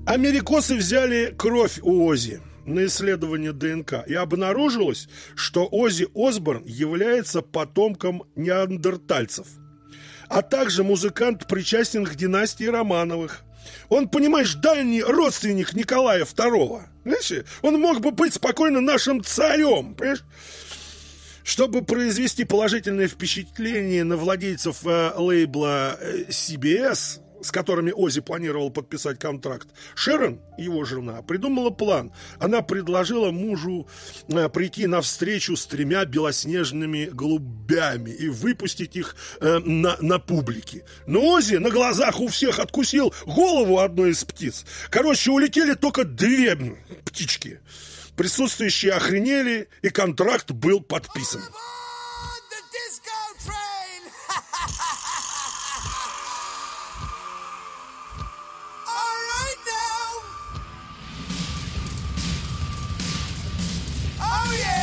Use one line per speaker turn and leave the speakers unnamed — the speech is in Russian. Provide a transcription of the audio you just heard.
Америкосы взяли кровь у Оззи на исследование ДНК, и обнаружилось, что Оззи Осборн является потомком неандертальцев, а также музыкант, причастен к династии Романовых. Он, понимаешь, дальний родственник Николая II. Знаешь, он мог бы быть спокойно нашим царем, понимаешь? Чтобы произвести положительное впечатление на владельцев лейбла CBS, с которыми Оззи планировал подписать контракт, Шерон, его жена, придумала план. Она предложила мужу прийти на встречу с 3 белоснежными голубями и выпустить их на публике. Но Оззи на глазах у всех откусил голову одной из птиц. Короче, улетели только 2 птички. Присутствующие охренели, и контракт был подписан.
Oh yeah!